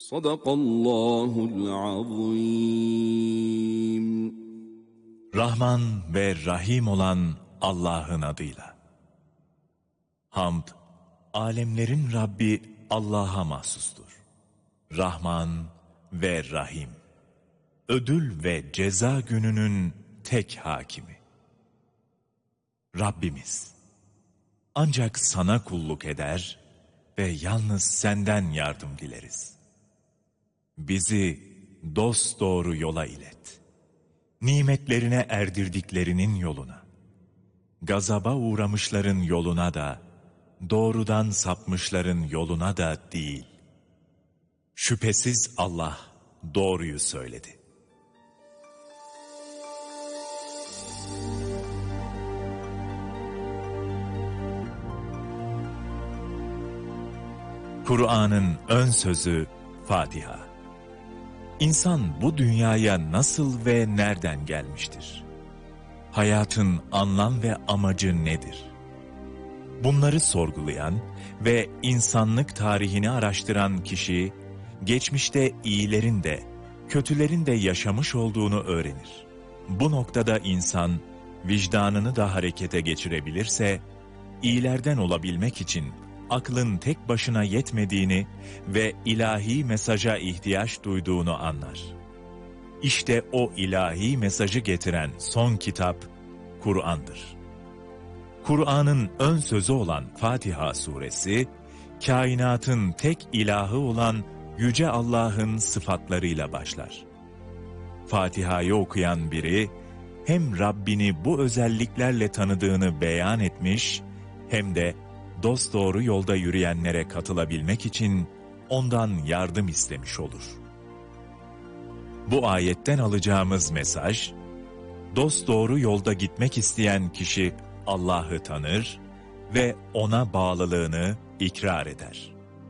Sadakallahul azim. Rahman ve Rahim olan Allah'ın adıyla. Hamd, alemlerin Rabbi Allah'a mahsustur. Rahman ve Rahim, ödül ve ceza gününün tek hakimi. Rabbimiz, ancak sana kulluk eder ve yalnız senden yardım dileriz. Bizi dosdoğru yola ilet. Nimetlerine erdirdiklerinin yoluna, gazaba uğramışların yoluna da, doğrudan sapmışların yoluna da değil. Şüphesiz Allah doğruyu söyledi. Kur'an'ın ön sözü Fatiha. İnsan bu dünyaya nasıl ve nereden gelmiştir? Hayatın anlam ve amacı nedir? Bunları sorgulayan ve insanlık tarihini araştıran kişi, geçmişte iyilerin de, kötülerin de yaşamış olduğunu öğrenir. Bu noktada insan, vicdanını da harekete geçirebilirse, iyilerden olabilmek için aklın tek başına yetmediğini ve ilahi mesaja ihtiyaç duyduğunu anlar. İşte o ilahi mesajı getiren son kitap, Kur'an'dır. Kur'an'ın ön sözü olan Fatiha suresi, kainatın tek ilahı olan Yüce Allah'ın sıfatlarıyla başlar. Fatiha'yı okuyan biri, hem Rabbini bu özelliklerle tanıdığını beyan etmiş, hem de dosdoğru yolda yürüyenlere katılabilmek için ondan yardım istemiş olur. Bu ayetten alacağımız mesaj, dosdoğru yolda gitmek isteyen kişi Allah'ı tanır ve ona bağlılığını ikrar eder.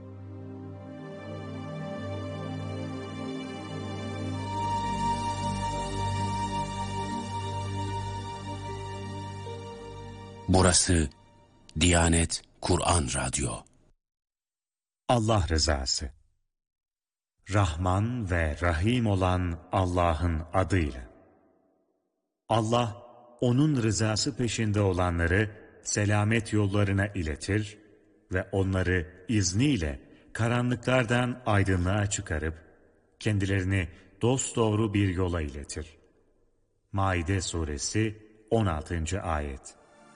Burası Diyanet Kur'an Radyo. Allah rızası. Rahman ve Rahim olan Allah'ın adıyla. Allah, onun rızası peşinde olanları selamet yollarına iletir ve onları izniyle karanlıklardan aydınlığa çıkarıp kendilerini dosdoğru bir yola iletir. Maide suresi 16. ayet.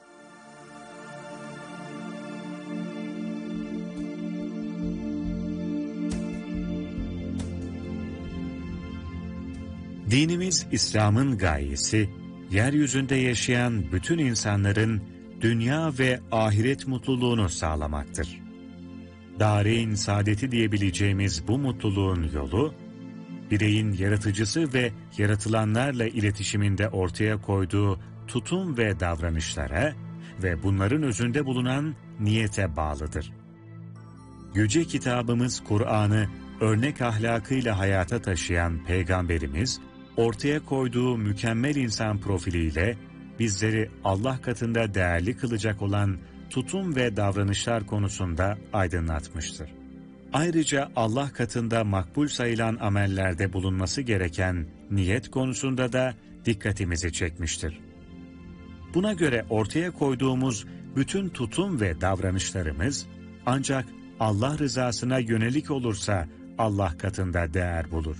Dinimiz İslam'ın gayesi, yeryüzünde yaşayan bütün insanların dünya ve ahiret mutluluğunu sağlamaktır. Dâreyn saadeti diyebileceğimiz bu mutluluğun yolu, bireyin yaratıcısı ve yaratılanlarla iletişiminde ortaya koyduğu tutum ve davranışlara ve bunların özünde bulunan niyete bağlıdır. Yüce kitabımız Kur'an'ı örnek ahlakıyla hayata taşıyan Peygamberimiz, ortaya koyduğu mükemmel insan profiliyle bizleri Allah katında değerli kılacak olan tutum ve davranışlar konusunda aydınlatmıştır. Ayrıca Allah katında makbul sayılan amellerde bulunması gereken niyet konusunda da dikkatimizi çekmiştir. Buna göre ortaya koyduğumuz bütün tutum ve davranışlarımız ancak Allah rızasına yönelik olursa Allah katında değer bulur.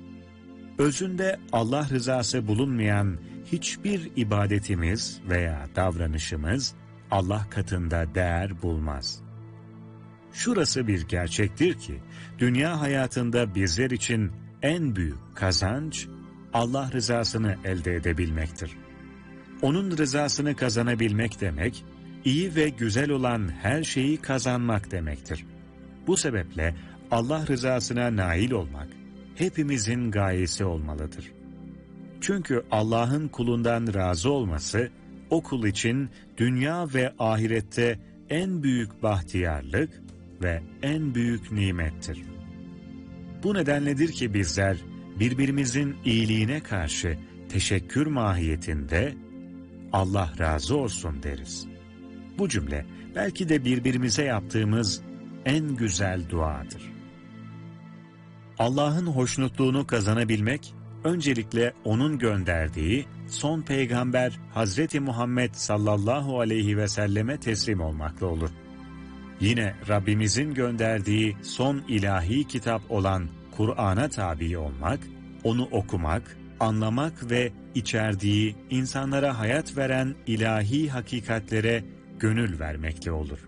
Özünde Allah rızası bulunmayan hiçbir ibadetimiz veya davranışımız Allah katında değer bulmaz. Şurası bir gerçektir ki, dünya hayatında bizler için en büyük kazanç, Allah rızasını elde edebilmektir. Onun rızasını kazanabilmek demek, iyi ve güzel olan her şeyi kazanmak demektir. Bu sebeple Allah rızasına nail olmak, hepimizin gayesi olmalıdır. Çünkü Allah'ın kulundan razı olması, o kul için dünya ve ahirette en büyük bahtiyarlık ve en büyük nimettir. Bu nedenledir ki bizler birbirimizin iyiliğine karşı teşekkür mahiyetinde Allah razı olsun deriz. Bu cümle belki de birbirimize yaptığımız en güzel duadır. Allah'ın hoşnutluğunu kazanabilmek, öncelikle O'nun gönderdiği son peygamber Hazreti Muhammed sallallahu aleyhi ve selleme teslim olmakla olur. Yine Rabbimizin gönderdiği son ilahi kitap olan Kur'an'a tabi olmak, onu okumak, anlamak ve içerdiği insanlara hayat veren ilahi hakikatlere gönül vermekle olur.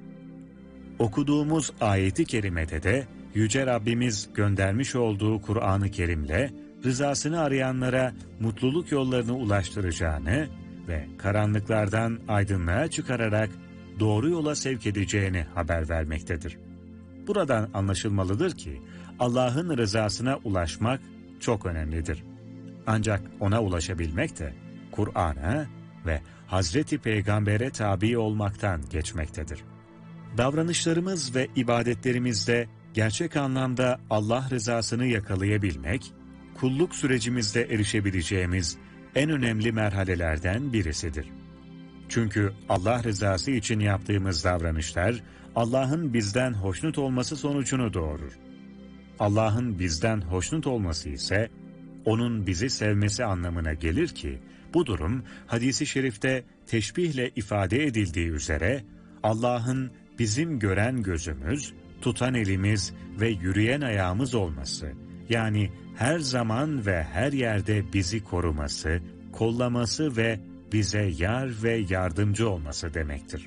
Okuduğumuz ayeti kerimede de Yüce Rabbimiz göndermiş olduğu Kur'an-ı Kerim'le rızasını arayanlara mutluluk yollarını ulaştıracağını ve karanlıklardan aydınlığa çıkararak doğru yola sevk edeceğini haber vermektedir. Buradan anlaşılmalıdır ki Allah'ın rızasına ulaşmak çok önemlidir. Ancak ona ulaşabilmek de Kur'an'a ve Hazreti Peygamber'e tabi olmaktan geçmektedir. Davranışlarımız ve ibadetlerimizde gerçek anlamda Allah rızasını yakalayabilmek, kulluk sürecimizde erişebileceğimiz en önemli merhalelerden birisidir. Çünkü Allah rızası için yaptığımız davranışlar, Allah'ın bizden hoşnut olması sonucunu doğurur. Allah'ın bizden hoşnut olması ise, O'nun bizi sevmesi anlamına gelir ki, bu durum hadis-i şerifte teşbihle ifade edildiği üzere, Allah'ın bizim gören gözümüz, tutan elimiz ve yürüyen ayağımız olması, yani her zaman ve her yerde bizi koruması, kollaması ve bize yar ve yardımcı olması demektir.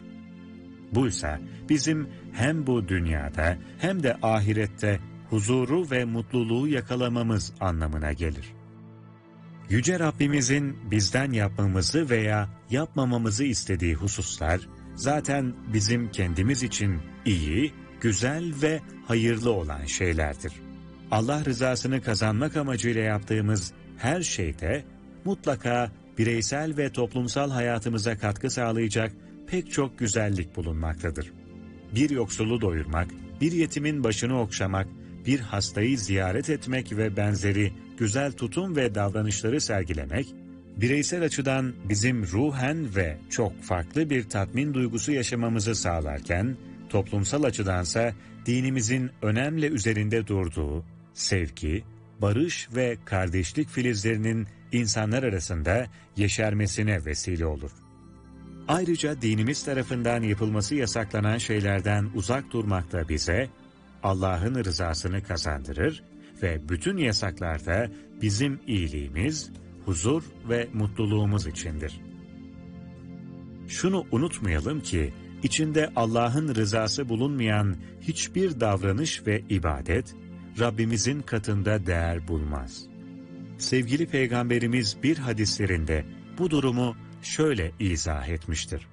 Buysa bizim hem bu dünyada hem de ahirette huzuru ve mutluluğu yakalamamız anlamına gelir. Yüce Rabbimizin bizden yapmamızı veya yapmamamızı istediği hususlar, zaten bizim kendimiz için iyi, güzel ve hayırlı olan şeylerdir. Allah rızasını kazanmak amacıyla yaptığımız her şeyde mutlaka bireysel ve toplumsal hayatımıza katkı sağlayacak pek çok güzellik bulunmaktadır. Bir yoksulu doyurmak, bir yetimin başını okşamak, bir hastayı ziyaret etmek ve benzeri güzel tutum ve davranışları sergilemek, bireysel açıdan bizim ruhen ve çok farklı bir tatmin duygusu yaşamamızı sağlarken, toplumsal açıdansa dinimizin önemli üzerinde durduğu sevgi, barış ve kardeşlik filizlerinin insanlar arasında yeşermesine vesile olur. Ayrıca dinimiz tarafından yapılması yasaklanan şeylerden uzak durmak da bize Allah'ın rızasını kazandırır ve bütün yasaklarda bizim iyiliğimiz, huzur ve mutluluğumuz içindir. Şunu unutmayalım ki, içinde Allah'ın rızası bulunmayan hiçbir davranış ve ibadet, Rabbimizin katında değer bulmaz. Sevgili Peygamberimiz bir hadislerinde bu durumu şöyle izah etmiştir.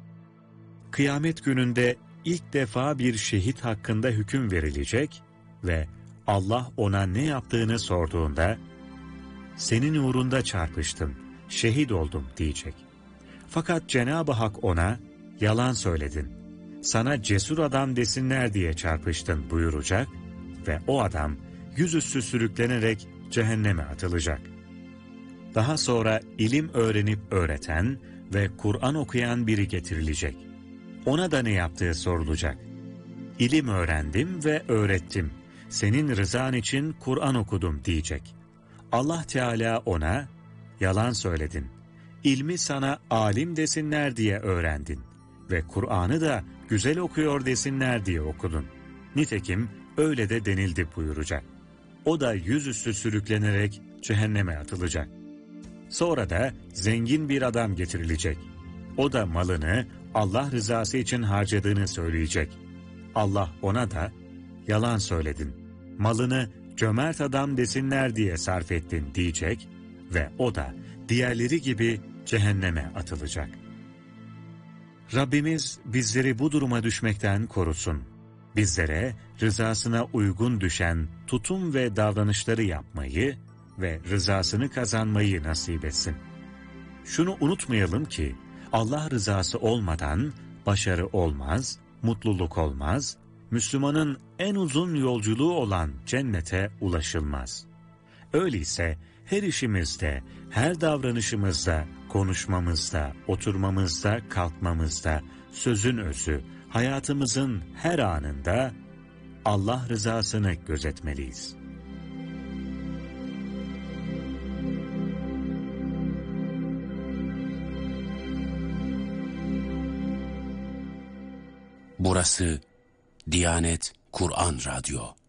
Kıyamet gününde ilk defa bir şehit hakkında hüküm verilecek ve Allah ona ne yaptığını sorduğunda, "Senin uğrunda çarpıştım, şehit oldum." diyecek. Fakat Cenab-ı Hak ona, "Yalan söyledin, sana cesur adam desinler diye çarpıştın." buyuracak ve o adam yüzüstü sürüklenerek cehenneme atılacak. Daha sonra ilim öğrenip öğreten ve Kur'an okuyan biri getirilecek. Ona da ne yaptığı sorulacak. "İlim öğrendim ve öğrettim. Senin rızan için Kur'an okudum." diyecek. Allah Teala ona, "Yalan söyledin. İlmi sana alim desinler diye öğrendin ve Kur'an'ı da güzel okuyor desinler diye okudun. Nitekim öyle de denildi." buyuracak. O da yüzüstü sürüklenerek cehenneme atılacak. Sonra da zengin bir adam getirilecek. O da malını Allah rızası için harcadığını söyleyecek. Allah ona da, "Yalan söyledin. Malını cömert adam desinler diye sarf ettin." diyecek ve o da diğerleri gibi cehenneme atılacak. Rabbimiz bizleri bu duruma düşmekten korusun. Bizlere rızasına uygun düşen tutum ve davranışları yapmayı ve rızasını kazanmayı nasip etsin. Şunu unutmayalım ki, Allah rızası olmadan başarı olmaz, mutluluk olmaz, Müslümanın en uzun yolculuğu olan cennete ulaşılmaz. Öyleyse her işimizde, her davranışımızda, konuşmamızda, oturmamızda, kalkmamızda, sözün özü, hayatımızın her anında Allah rızasını gözetmeliyiz. Burası Diyanet Kur'an Radyo.